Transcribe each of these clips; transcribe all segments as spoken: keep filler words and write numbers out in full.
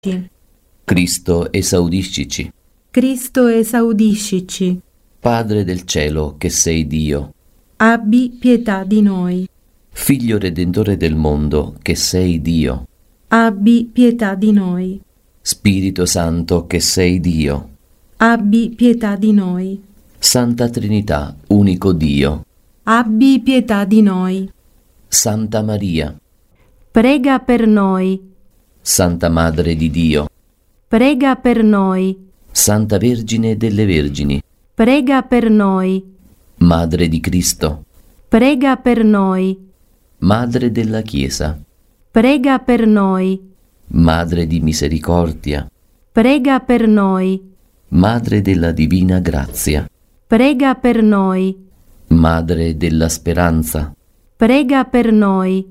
Cristo, esaudiscici. Cristo, esaudiscici. Padre del cielo, che sei Dio, Abbi pietà di noi. Figlio redentore del mondo, che sei Dio, Abbi pietà di noi. Spirito Santo, che sei Dio, Abbi pietà di noi. Santa Trinità, unico Dio, Abbi pietà di noi. Santa Maria, Prega per noi. Santa Madre di Dio, Prega per noi. Santa Vergine delle Vergini, Prega per noi. Madre di Cristo, Prega per noi. Madre della Chiesa, Prega per noi. Madre di misericordia, Prega per noi. Madre della divina grazia, Prega per noi. Madre della speranza, Prega per noi.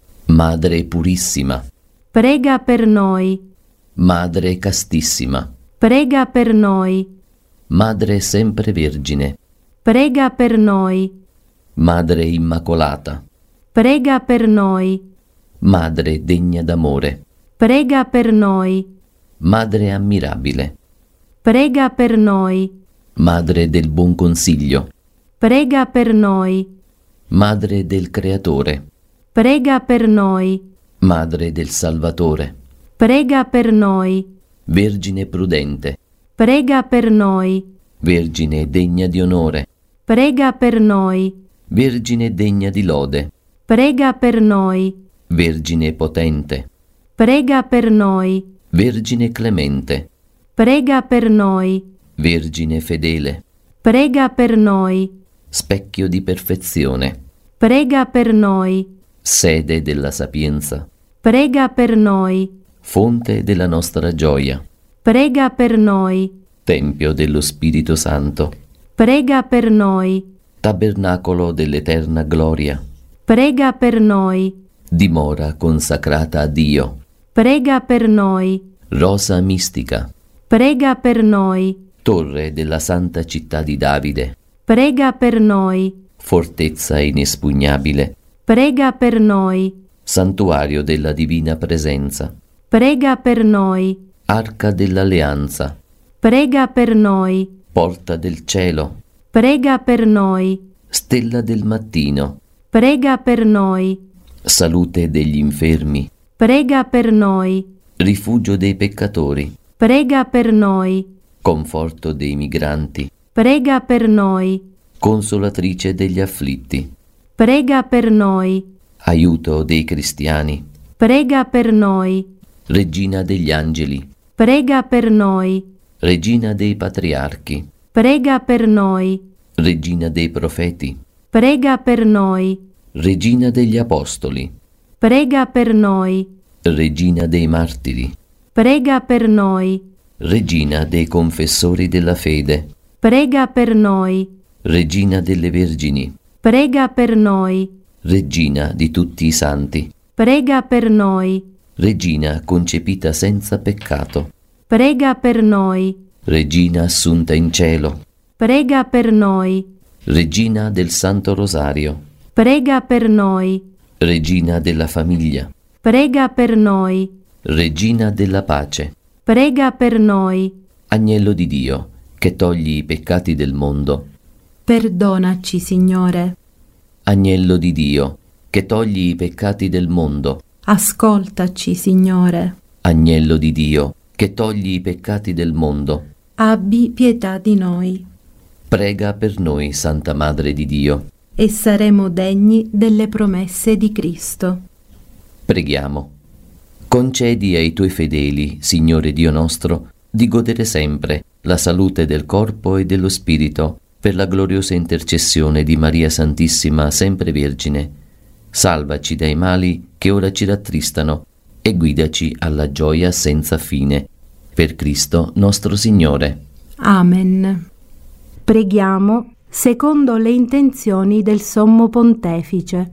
Madre purissima, Prega per noi. Madre castissima, Prega per noi. Madre sempre vergine, Prega per noi. Madre immacolata, Prega per noi. Madre degna d'amore, Prega per noi. Madre ammirabile, Prega per noi. Madre del buon consiglio, Prega per noi. Madre del Creatore, Prega per noi. Madre del Salvatore, Prega per noi. Vergine prudente, Prega per noi. Vergine degna di onore, Prega per noi. Vergine degna di lode, Prega per noi. Vergine potente, Prega per noi. Vergine clemente, Prega per noi. Vergine fedele, Prega per noi. specchio di perfezione, Prega per noi. sede della sapienza, Prega per noi. fonte della nostra gioia, Prega per noi. tempio dello Spirito Santo, Prega per noi. tabernacolo dell'eterna gloria, Prega per noi. dimora consacrata a Dio, Prega per noi. rosa mistica, Prega per noi. torre della santa città di Davide, Prega per noi. fortezza inespugnabile, Prega per noi. santuario della divina presenza, Prega per noi. arca dell'alleanza, Prega per noi. porta del cielo, Prega per noi. stella del mattino, Prega per noi. salute degli infermi, Prega per noi. rifugio dei peccatori, Prega per noi. conforto dei migranti, Prega per noi. consolatrice degli afflitti, Prega per noi. aiuto dei cristiani, Prega per noi. regina degli angeli, Prega per noi. regina dei patriarchi, Prega per noi. regina dei profeti, Prega per noi. regina degli apostoli, Prega per noi. regina dei martiri, Prega per noi. regina dei confessori della fede, Prega per noi. regina delle vergini, Prega per noi. regina di tutti i santi, Prega per noi. regina concepita senza peccato, Prega per noi. regina assunta in cielo, Prega per noi. regina del Santo Rosario, Prega per noi. regina della famiglia, Prega per noi. regina della pace, Prega per noi. agnello di Dio, che togli i peccati del mondo, Perdonaci, Signore. agnello di Dio, che togli i peccati del mondo, Ascoltaci, Signore. agnello di Dio, che togli i peccati del mondo, Abbi pietà di noi. prega per noi, Santa Madre di Dio. E saremo degni delle promesse di Cristo. Preghiamo. Concedi ai tuoi fedeli, Signore Dio nostro, di godere sempre la salute del corpo e dello spirito per la gloriosa intercessione di Maria Santissima, sempre Vergine. Salvaci dai mali che ora ci rattristano e guidaci alla gioia senza fine. Per Cristo nostro Signore. Amen. Preghiamo secondo le intenzioni del Sommo Pontefice.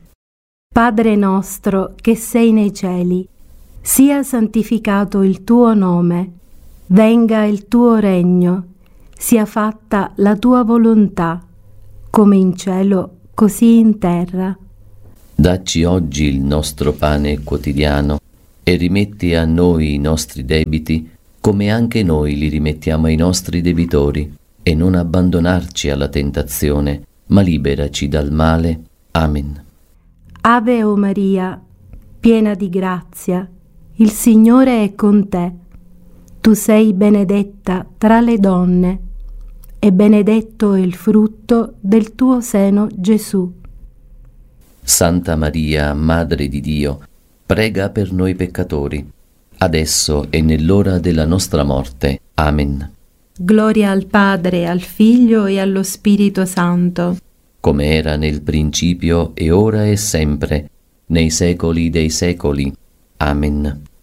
Padre nostro che sei nei cieli, sia santificato il tuo nome, venga il tuo regno, sia fatta la tua volontà, come in cielo, così in terra. Dacci oggi il nostro pane quotidiano e rimetti a noi i nostri debiti, come anche noi li rimettiamo ai nostri debitori, e non abbandonarci alla tentazione, ma liberaci dal male. Amen. Ave o Maria, piena di grazia, il Signore è con te. Tu sei benedetta tra le donne, e benedetto è il frutto del tuo seno, Gesù. Santa Maria, Madre di Dio, prega per noi peccatori, adesso e nell'ora della nostra morte. Amen. Gloria al Padre, al Figlio e allo Spirito Santo, come era nel principio e ora e sempre, nei secoli dei secoli. Amen.